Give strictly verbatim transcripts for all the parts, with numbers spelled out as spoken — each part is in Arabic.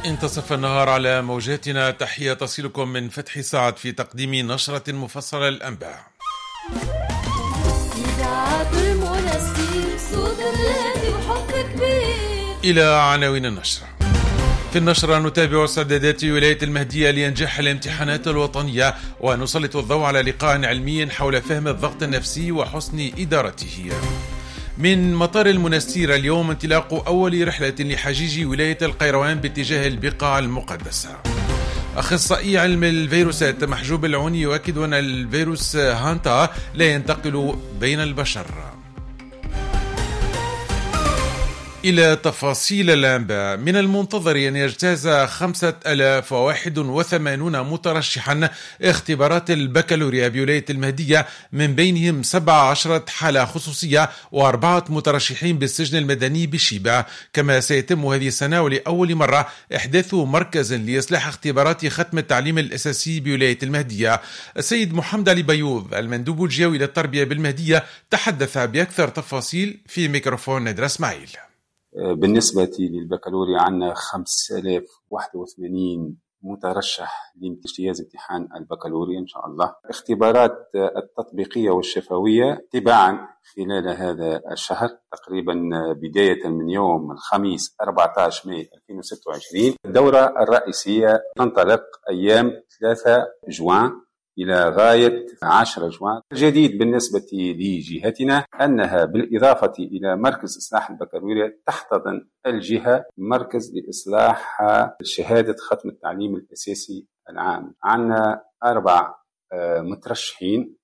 انتصف النهار على موجاتنا. تحية تصلكم من فتحي سعد في تقديم نشرة مفصلة للأنباء. إلى عناوين النشرة. في النشرة نتابع استعدادات ولاية المهدية لإنجاح الامتحانات الوطنية، ونسلط الضوء على لقاء علمي حول فهم الضغط النفسي وحسن إدارته. من مطار المنستير اليوم انطلاق أول رحلة لحجيج ولاية القيروان باتجاه البقاع المقدسة. أخصائي علم الفيروسات محجوب العوني يؤكد أن الفيروس هانتا لا ينتقل بين البشر. إلى تفاصيل الأنباء. من المنتظر أن يجتاز خمسة آلاف وواحد وثمانين مترشحا اختبارات البكالوريا بولاية المهدية، من بينهم سبع عشرة حالة خصوصية وأربعة مترشحين بالسجن المدني بشيبة. كما سيتم هذه السنة ولأول مرة إحداث مركز لإصلاح اختبارات ختم التعليم الأساسي بولاية المهدية. السيد محمد علي بيوض المندوب الجوي للتربية بالمهدية تحدث بأكثر تفاصيل في ميكروفون ندرة اسماعيل. بالنسبة للبكالوريا عندنا خمسة آلاف وواحد وثمانين مترشح لاجتياز امتحان البكالوريا إن شاء الله. اختبارات التطبيقية والشفوية تباعا خلال هذا الشهر تقريبا بداية من يوم الخميس أربعة عشر مايو ألفين وستة وعشرين. الدورة الرئيسية تنطلق أيام ثلاثة جوان إلى غاية عشرة جوان. الجديد بالنسبة لجهتنا أنها بالإضافة إلى مركز إصلاح البكالوريا تحتضن الجهة مركز لإصلاح شهادة ختم التعليم الأساسي العام. عندنا أربع مترشحين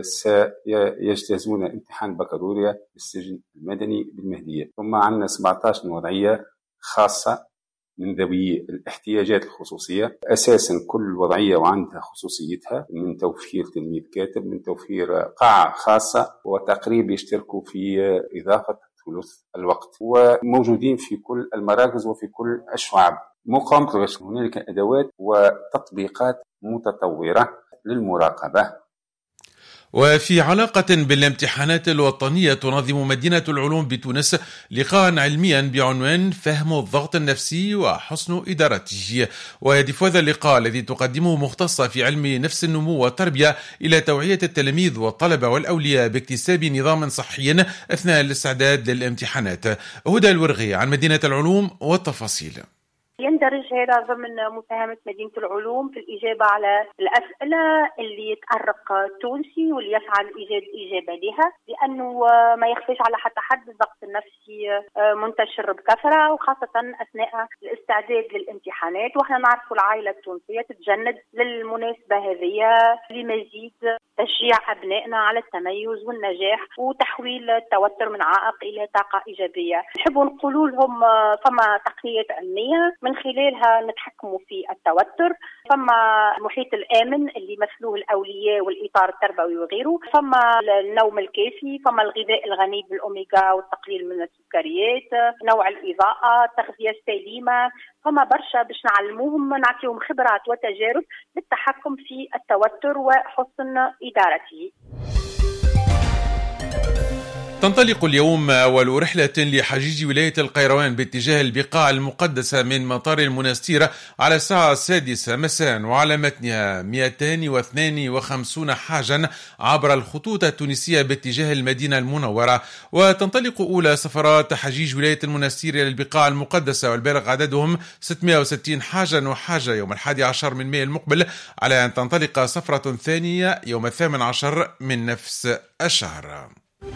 سيجتازون امتحان البكالوريا بالسجن المدني بالمهدية، ثم عندنا سبعة عشر وضعية خاصة من ذوي الاحتياجات الخصوصية. أساسا كل وضعية وعندها خصوصيتها، من توفير تلميذ كاتب، من توفير قاعة خاصة، وتقريبا يشتركوا في إضافة ثلث الوقت، وموجودين في كل المراكز وفي كل الشعب. مقام هنالك أدوات وتطبيقات متطورة للمراقبة. وفي علاقة بالامتحانات الوطنية تنظم مدينة العلوم بتونس لقاء علميا بعنوان فهم الضغط النفسي وحسن إدارته. ويهدف هذا اللقاء الذي تقدمه مختصة في علم نفس النمو والتربية إلى توعية التلاميذ والطلبة والأولياء باكتساب نظام صحي أثناء الاستعداد للامتحانات. هدى الورغي عن مدينة العلوم والتفاصيل. يندرج هذا ضمن مساهمة مدينة العلوم في الإجابة على الأسئلة اللي يتأرق تونسي واللي يسعى لإيجاد إجابة لها، لأنه ما يخفيش على حتى حد الضغط النفسي منتشر بكثرة، وخاصة أثناء الاستعداد للامتحانات. وإحنا نعرف العائلة التونسية تتجند للمناسبة هذه لمزيد تشجيع أبنائنا على التميز والنجاح وتحويل التوتر من عائق إلى طاقة إيجابية. نحبوا نقولوا لهم فما تقنيات علمية من خلالها نتحكموا في التوتر، فما المحيط الآمن اللي يمثلوه الأولياء والإطار التربوي وغيره، فما النوم الكافي، فما الغذاء الغني بالأوميغا والتقليل من السكريات، نوع الإضاءة، التغذية السليمة، فما برشا باش نعلموهم نعطيهم خبرات وتجارب للتحكم في التوتر وحسن إدارته. تنطلق اليوم أول رحلة لحجيج ولاية القيروان باتجاه البقاع المقدسة من مطار المنستير على الساعة السادسة مساء، وعلى متنها مئتين واثنين وخمسين حاجا عبر الخطوط التونسية باتجاه المدينة المنورة. وتنطلق أولى سفرات حجيج ولاية المنستير إلى البقاع المقدسة والبالغ عددهم ستمئة وستين حاجا وحاجة يوم الحادي عشر من مايو المقبل، على أن تنطلق سفرة ثانية يوم الثامن عشر من نفس الشهر.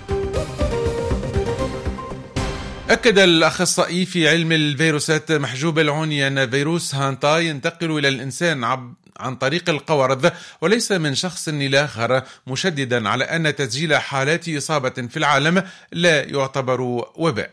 أكد الأخصائي في علم الفيروسات محجوب العوني أن فيروس هانتا ينتقل إلى الإنسان عن طريق القوارض وليس من شخص إلى آخر، مشددا على أن تسجيل حالات إصابة في العالم لا يعتبر وباء.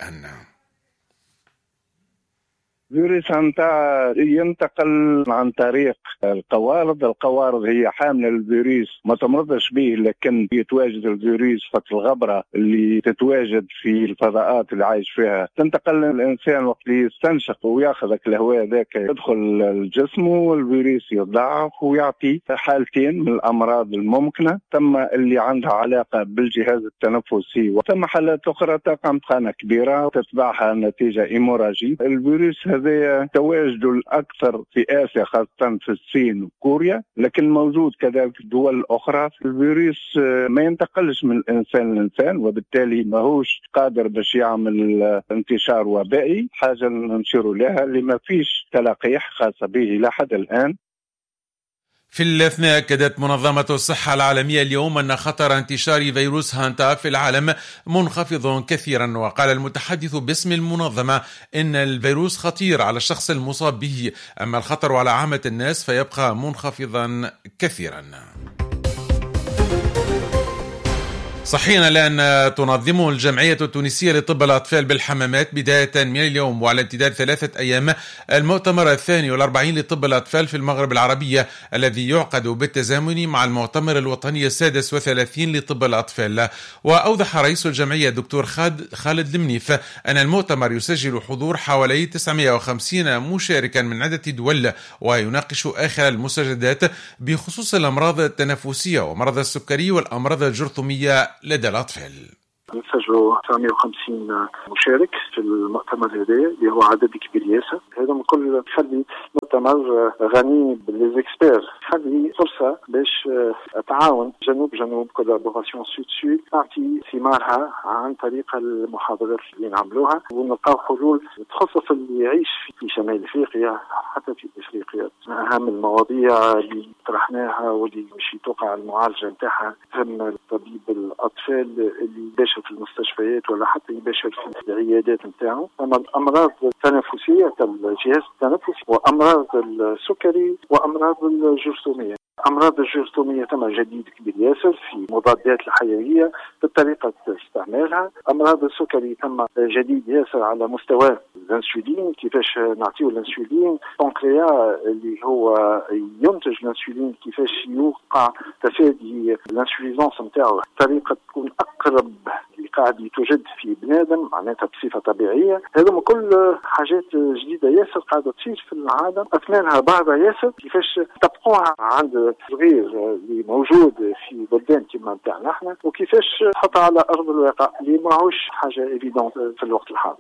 فيروس هانتا ينتقل عن طريق القوارض. القوارض هي حاملة الفيروس، ما تمرضش به، لكن يتواجد الفيروس في الغبرة اللي تتواجد في الفضاءات اللي عايش فيها. تنتقل الإنسان وقت اللي يستنشق وياخذ الهواء ذاك يدخل الجسم، والفيروس يضاعف ويعطي حالتين من الأمراض الممكنة. ثم اللي عندها علاقة بالجهاز التنفسي، وثم حالات أخرى تقع امتحانة كبيرة وتتبعها نتيجة إيموراجي. الفيروس هذا تواجده الأكثر في آسيا خاصة في الصين وكوريا، لكن موجود كذلك في دول أخرى. الفيروس ما ينتقلش من الإنسان للإنسان، وبالتالي ما هوش قادر باش يعمل انتشار وبائي، حاجة نشير لها اللي ما فيش تلقيح خاصة به إلى حد الآن. في الأثناء أكدت منظمة الصحة العالمية اليوم أن خطر انتشار فيروس هانتا في العالم منخفض كثيرا، وقال المتحدث باسم المنظمة إن الفيروس خطير على الشخص المصاب به، أما الخطر على عامة الناس فيبقى منخفضا كثيرا. صحينا الآن تنظم الجمعية التونسية لطب الأطفال بالحمامات بداية من اليوم وعلى امتداد ثلاثة أيام المؤتمر الثاني والأربعين لطب الأطفال في المغرب العربية، الذي يعقد بالتزامن مع المؤتمر الوطني السادس والثلاثين لطب الأطفال. وأوضح رئيس الجمعية الدكتور خالد المنيف أن المؤتمر يسجل حضور حوالي تسعمائة وخمسين مشاركا من عدة دول، ويناقش آخر المستجدات بخصوص الأمراض التنفسية ومرض السكري والأمراض الجرثومية لدى الأطفال. نسجلوا تسعمائة وخمسين مشارك في المؤتمر هذا اللي هو عدد كبير ياسر. هذا من كل خلي مؤتمر غني بالإكسبير، خلي فرصة باش تعاون جنوب جنوب كولابوراسيون سود سود تعطي ثمارها عن طريق المحاضرات اللي نعملوها، ونلقاو حلول تخصص اللي يعيش في شمال افريقيا حتى في افريقيا. اهم المواضيع اللي طرحناها واللي مش توقع المعالجه نتاعها هم طبيب الاطفال اللي يباشر في المستشفيات ولا حتى يباشر في العيادات نتاعو، اما الامراض التنفسيه كالجهاز التنفسي وامراض السكري وامراض الجرثوميه. أمراض الجرثومية تم جديد كبير ياسر في مضادات الحيوية بطريقة استعمالها. أمراض السكري تم جديد ياسر على مستوى الأنسولين، كيفاش نعطيه الأنسولين، بانكريا اللي هو ينتج الأنسولين كيفاش يوقع تفادي الانسوليزونس نتاعو بطريقة تكون أقرب اللي قاعد يتوجد في بنادم، معناتها بصفة طبيعية. هذا من كل حاجات جديدة ياسر قاعدة تصير في العالم، أثمانها بعضها ياسر كيفاش تبقوها عند صغير اللي موجود في بلدان كما نتاعنا احنا، وكيفاش تحطها على ارض الواقع اللي ماهوش حاجه ايفيدونت في الوقت الحاضر.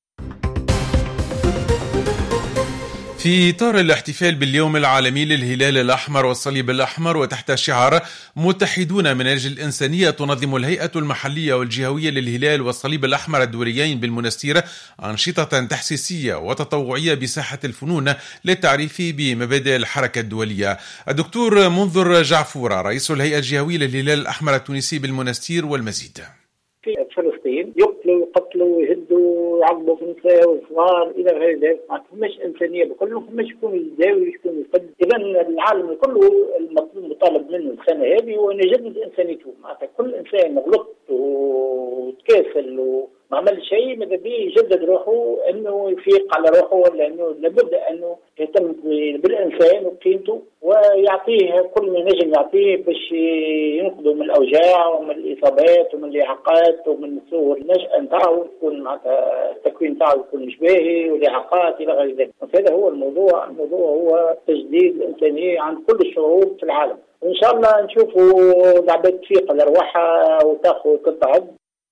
في إطار الاحتفال باليوم العالمي للهلال الأحمر والصليب الأحمر وتحت شعار متحدون من أجل الإنسانية، تنظم الهيئة المحلية والجهوية للهلال والصليب الأحمر الدوليين بالمنستير أنشطة تحسيسية وتطوعية بساحة الفنون للتعريف بمبادئ الحركة الدولية. الدكتور منذر جعفورة رئيس الهيئة الجهوية للهلال الأحمر التونسي بالمنستير والمزيد. في فلسطين يقتلوا يقتلوا يهدوا يعذبوا في النساء والصغار الى غير ذلك، ما فماش انسانيه بكلهم، فماش شكون يداوي شكون يقد. اذا العالم كله المطلوب مطالب منه السنه هذه هو ان يجدد انسانيته، معناتها كل انسان غلط وتكاسل وما عمل شيء ماذا بيه يجدد روحه، انه يفيق على روحه، ولا انه لابد انه يهتم بالانسان وقيمته ويعطيه كل ما ينجم يعطيه باش ينقذوا من الاوجاع ومن الاصابات ومن الاعاقات ومن سوء النشأة نتاعو، يكون معناتها التكوين نتاعو يكون مش باهي والاعاقات الى غير ذلك. هذا هو الموضوع، الموضوع هو تجديد الانسانيه عند كل الشعوب في العالم، وان شاء الله نشوفوا العباد تفيق على ارواحها وتاخذ قطعه.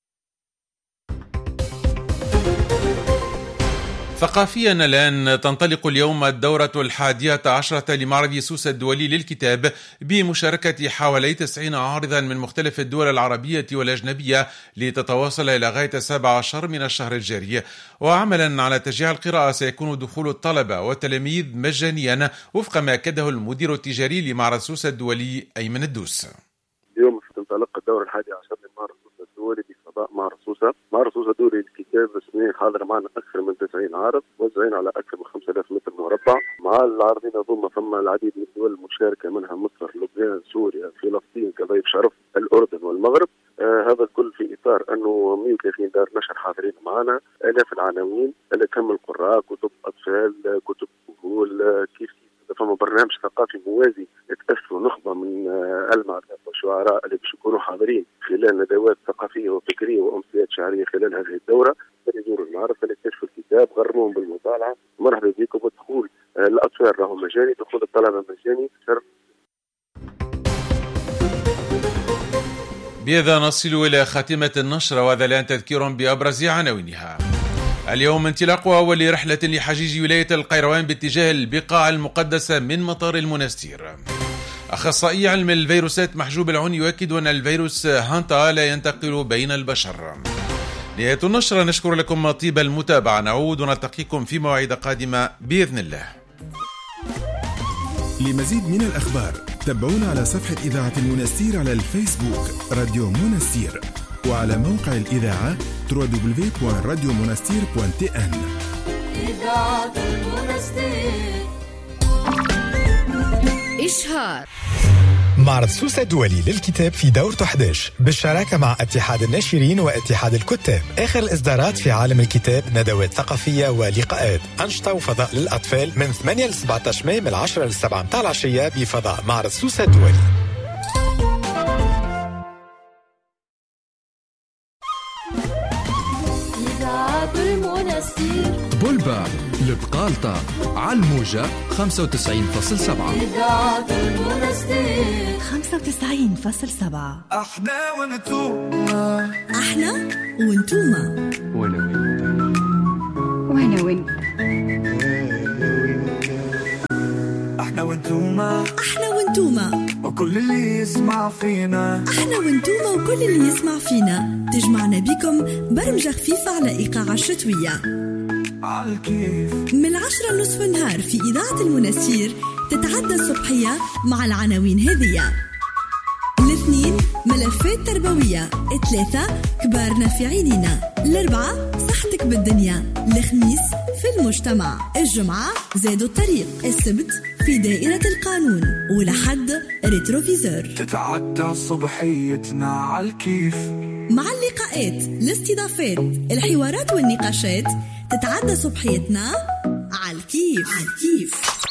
ثقافيا الآن تنطلق اليوم الدورة الحادية عشرة لمعرض سوسة الدولي للكتاب بمشاركة حوالي تسعين عارضا من مختلف الدول العربية والأجنبية لتتواصل إلى غاية السابع عشر من الشهر الجاري. وعملا على تشجيع القراءة سيكون دخول الطلبة والتلاميذ مجانيا وفق ما أكده المدير التجاري لمعرض سوسة الدولي أيمن الدوس. اليوم تنطلق الدورة الحادية عشر لمعرض سوسة الدولي بفضاء معرض سوسة. معرض سوسة الدولي للكتاب رسميا حاضر معنا أكثر من تسعين عارض موزعين على أكثر من خمسة آلاف متر مربع. مع العارضين ضم ثم العديد من الدول المشاركة منها مصر، لبنان، سوريا، فلسطين، كضيف شرف الأردن والمغرب. آه هذا الكل في إطار أنه مئة وثلاثين دار نشر حاضرين معنا، آلاف العناوين اللي كم القراء، كتب أطفال، كتب كهول، آه كيف فما برنامج ثقافي موازي يتأسسوا نخبة من المعرض والشعراء اللي باش يكونوا حاضرين خلال ندوات ثقافية وفكرية وأمسيات شعرية خلال هذه الدورة. فليزوروا المعرض، فليكتشفوا الكتاب، غرموهم بالمطالعة. مرحبا بكم. ودخول الأطفال راهو مجاني، دخول الطلبة مجاني. بهذا نصل إلى خاتمة النشرة، وهذا الآن تذكير بأبرز عناوينها. اليوم انطلاق أول رحلة لحجيج ولاية القيروان باتجاه البقاع المقدسة من مطار المنستير. أخصائي علم الفيروسات محجوب العون يؤكد أن الفيروس هانتا لا ينتقل بين البشر. نهاية النشرة، نشكر لكم طيب المتابعة، نعود ونلتقيكم في مواعيد قادمة بإذن الله. لمزيد من الأخبار تابعونا على صفحة إذاعة المنستير على الفيسبوك راديو منستير، وعلى موقع الإذاعة دبليو دبليو دبليو دوت راديو منستير دوت تي إن. إذاعة المنستير. إشهار معرض سوسة الدولي للكتاب في دورته إحدى عشر بالشراكة مع اتحاد الناشرين واتحاد الكتاب. آخر الإصدارات في عالم الكتاب، ندوات ثقافية ولقاءات، أنشطة وفضاء للأطفال من ثمانية ل سبعة عشر ماي من العشرة للسبعة متاع العشية بفضاء معرض سوسة الدولي. بولبا لبقالطة على الموجة خمسة وتسعين فاصلة سبعة. خمسة وتسعين فاصلة سبعة. احنا وانتوما، احنا وانتوما، وانا وانت، وانا وانت، احنا وانتوما، احنا وانتوما وكل اللي يسمع فينا، احنا وانتوما وكل اللي يسمع فينا. تجمعنا بكم برمجة خفيفة على إيقاع الشتوية عالكيف من العشرة نصف النهار في إذاعة المنستير. تتعدى الصبحية مع العناوين هذية: الاثنين ملفات تربوية، ثلاثة كبار نافعينينا، الأربعة صحتك بالدنيا، الخميس في المجتمع، الجمعة زادوا الطريق، السبت في دائرة القانون، ولحد ريتروفيزور. تتعدى صبحيتنا عالكيف مع اللقاءات، الاستضافات، الحوارات والنقاشات. تتعدى صبحيتنا عالكيف. عالكيف.